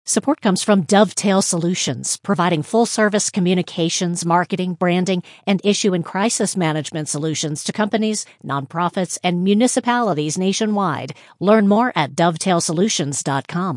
Support comes from Dovetail Solutions, providing full-service communications, marketing, branding, and issue and crisis management solutions to companies, nonprofits, and municipalities nationwide. Learn more at dovetailsolutions.com.